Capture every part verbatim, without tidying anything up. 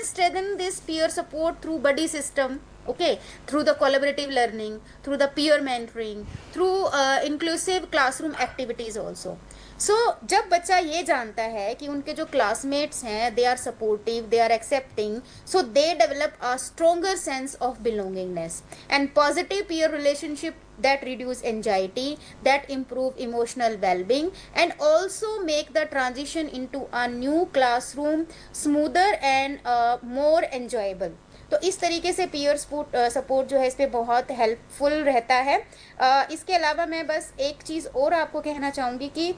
can strengthen this peer support through buddy system, okay, through the collaborative learning, through the peer mentoring, through uh, inclusive classroom activities also. So so, जब बच्चा ये जानता है कि उनके जो classmates हैं they are supportive, they are accepting, so they develop a stronger sense of belongingness and positive peer relationship that reduce anxiety, that improve emotional well-being, and also make the transition into a new classroom smoother and uh, more enjoyable. तो इस तरीके से peer support support जो है इस पर बहुत helpful रहता है. uh, इसके अलावा मैं बस एक चीज़ और आपको कहना चाहूँगी कि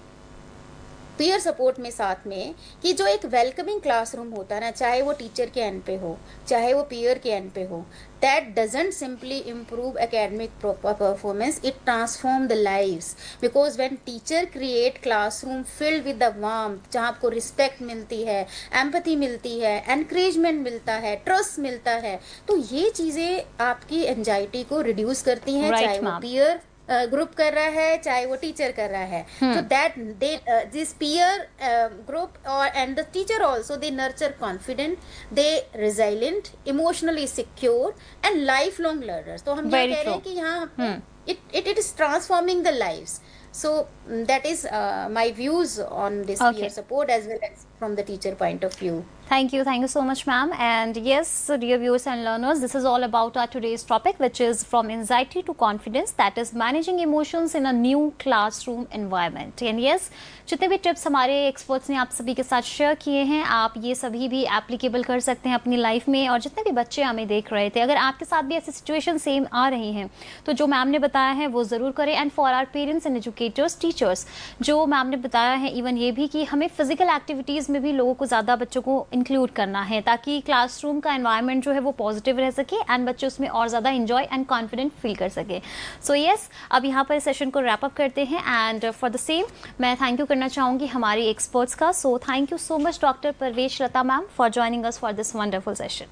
पीयर सपोर्ट में साथ में कि जो एक वेलकमिंग क्लासरूम होता है ना, चाहे वो टीचर के एंड पे हो, चाहे वो पीयर के एंड पे हो, that doesn't simply improve academic performance, it transform the lives. Because when teacher create classroom filled with the warmth, जहाँ आपको रिस्पेक्ट मिलती है, एम्पैथी मिलती है, एनकरेजमेंट मिलता है, ट्रस्ट मिलता है, तो ये चीज़ें आपकी एंजाइटी को रिड्यूस करती हैं. right, चाहे वो पीयर ग्रुप uh, कर रहा है, चाहे वो टीचर कर रहा है. तो that they this peer group और and the teacher also they nurture confident, they resilient, emotionally secure and life long learners. तो हम ये कह रहे हैं कि यहाँ it it it is transforming the lives. So that is uh, my views on this okay. peer support as well as from the teacher point of view. Thank you. Thank you so much, ma'am. And yes, dear viewers and learners, this is all about our today's topic, which is from anxiety to confidence, that is managing emotions in a new classroom environment. And yes, जितने भी tips हमारे experts ने आप सभी के साथ share किए हैं, आप ये सभी भी एप्लीकेबल कर सकते हैं अपनी लाइफ में. और जितने भी बच्चे हमें देख रहे थे, अगर आपके साथ भी ऐसी सिचुएशन सेम आ रही हैं, तो जो मैम ने बताया है वो ज़रूर करें. And for our parents and educators, teachers, जो मैम ने बताया है, इवन ये भी कि हमें फिजिकल एक्टिविटीज़ में भी लोगों को ज़्यादा बच्चों को इंक्लूड करना है, ताकि क्लासरूम का एनवायरनमेंट जो है वो पॉजिटिव रह सके एंड बच्चे उसमें और ज़्यादा इंजॉय एंड कॉन्फिडेंट फील कर सके. सो यस, अब यहाँ पर सेशन को रैप अप करते हैं. एंड फॉर द सेम मैं थैंक यू करना चाहूँगी हमारी एक्सपर्ट्स का. So thank you so much doctor Parvesh Lata ma'am for joining us for this wonderful session.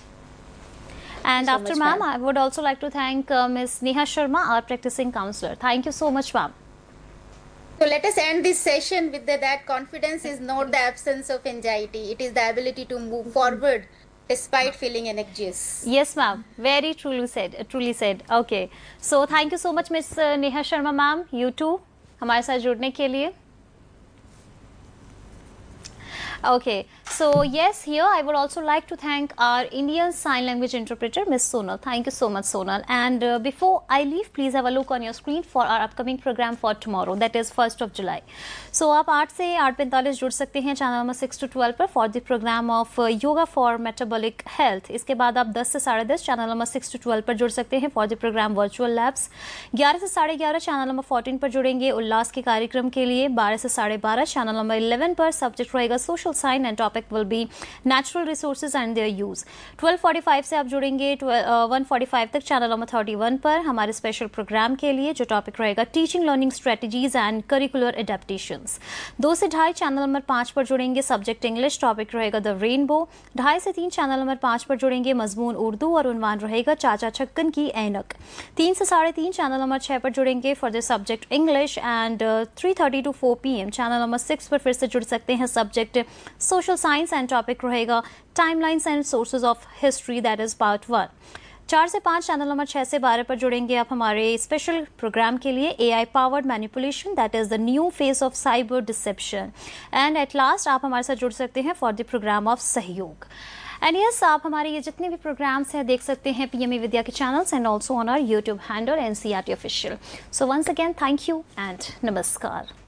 And so after ma'am, I would also like to thank uh, Miss Neha Sharma, our practicing counselor. Thank you so much, ma'am. So let us end this session with the, that confidence is not the absence of anxiety. It is the ability to move forward despite feeling anxious. Yes, ma'am. Very truly said. Uh, truly said. Okay. So thank you so much, Miss uh, Neha Sharma, ma'am. You too. हमारे साथ जुड़ने के लिए. Okay, so yes, here I would also like to thank our Indian Sign Language interpreter, Miss Sonal. Thank you so much, Sonal. And uh, before I leave, please have a look on your screen for our upcoming program for tomorrow, that is first of July. So आप आठ से आठ पैंतालीस जुड़ सकते हैं channel number six to twelve पर for the programme of yoga for metabolic health. इसके बाद आप दस से साढ़े दस channel number six to twelve पर जुड़ सकते हैं for the programme virtual labs. ग्यारह से साढ़े ग्यारह चैनल नंबर फोर्टीन पर जुड़ेंगे उल्लास के कार्यक्रम के लिए. बारह से साढ़े बारह चैनल नंबर इलेवन पर सब्जेक्ट रहेगा social science and topic will be natural resources and there use. Twelve forty five से आप जुड़ेंगे वन फोर्टी फाइव तक चैनल नंबर थर्टी वन पर हमारे स्पेशल प्रोग्राम के लिए, जो टॉपिक रहेगा teaching learning strategies and curricular adaptations. दो से ढाई चैनल नंबर पाँच पर जुड़ेंगे सब्जेक्ट इंग्लिश, टॉपिक रहेगा द रेनबो. ढाई से तीन चैनल नंबर पाँच पर जुड़ेंगे मजमून उर्दू और उन्वान रहेगा चाचा छक्कन की ऐनक. तीन से साढ़े तीन चैनल नंबर छः पर जुड़ेंगे for the subject English. And three thirty two four P M channel number six पर फिर से जुड़ सकते हैं subject social science and topic रहेगा timelines and sources of history, that is part one. चार से पाँच चैनल नंबर छः से बारह पर जुड़ेंगे आप हमारे स्पेशल प्रोग्राम के लिए ए I powered manipulation, that is the new face of cyber dissipation. And at last आप हमारे साथ जुड़ सकते हैं फॉर द प्रोग्राम ऑफ सहयोग. एंड यस, आप हमारे ये जितने भी प्रोग्राम्स हैं देख सकते हैं पीएमए विद्या के channels and also on our YouTube handle NCERT official. So once again thank you and नमस्कार.